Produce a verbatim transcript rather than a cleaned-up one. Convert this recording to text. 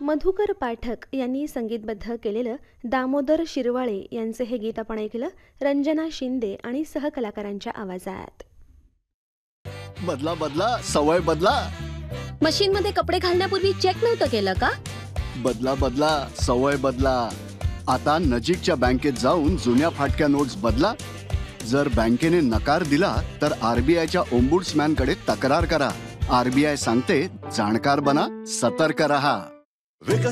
मधुकर पाठक यांनी संगीतबद्ध केलेलं दामोदर शिरवाळे यांचे हे गीत आपण ऐकलं रंजना शिंदे आणि सहकलाकारांच्या आवाजात. बदला बदला सवय बदला. मशीन मध्ये कपडे घालण्यापूर्वी चेक नव्हतं केलं का? बदला बदला सवय बदला. आता नजीकच्या बँकेत जाऊन जुन्या फाटक्या नोट्स बदला. जर बँकेने नकार दिला तर आरबीआयच्या ओम्बुड्समॅन कडे तक्रार करा. आरबीआय सांगते, जाणकार बना, सतर्क रहा.